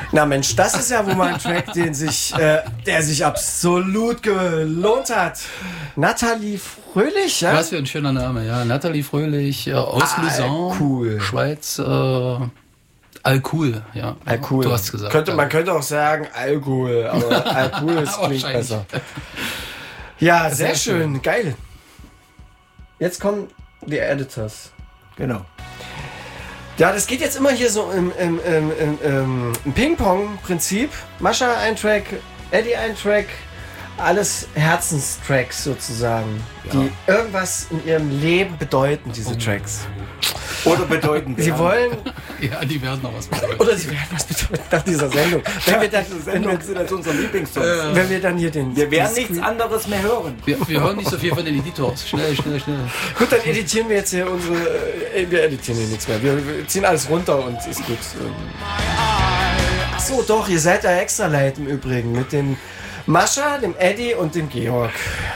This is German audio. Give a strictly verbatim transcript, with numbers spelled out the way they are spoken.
Na Mensch, das ist ja wohl mal ein Track, den sich, äh, der sich absolut gelohnt hat. Nathalie Fröhlich, ja? Was für ein schöner Name, ja. Nathalie Fröhlich äh, aus Lausanne, cool. Schweiz. Äh, Alkohol, ja. Alkohol. Du hast gesagt. Könnte, ja. Man könnte auch sagen Alkohol, aber Alkohol klingt besser. Ja, sehr, sehr schön. schön, geil. Jetzt kommen die Editors. Genau. Ja, das geht jetzt immer hier so im, im, im, im, im Ping-Pong-Prinzip. Mascha ein Track, Eddie ein Track, alles Herzenstracks sozusagen, ja. die irgendwas in ihrem Leben bedeuten, diese oh. Tracks. Oder bedeuten. Sie ja. wollen... Ja, die werden noch was bedeuten. Oder sie werden was bedeuten nach dieser Sendung. Wenn wir dann, Sendung sind das unser Lieblingssong. Äh, wenn wir dann hier den... Wir werden nichts anderes mehr hören. Wir, wir hören nicht so viel von den Editors. Schnell, schnell, schnell. Gut, dann editieren wir jetzt hier unsere... Äh, wir editieren hier nichts mehr. Wir, wir ziehen alles runter und ist gut. Ach so, doch, ihr seid da extra leid im Übrigen mit dem Mascha, dem Eddie und dem Georg.